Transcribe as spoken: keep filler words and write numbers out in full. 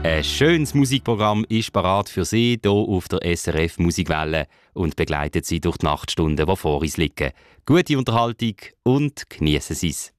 Ein schönes Musikprogramm ist parat für Sie hier auf der S R F Musikwelle und begleitet Sie durch die Nachtstunden, die vor uns liegen. Gute Unterhaltung und genießen Sie es.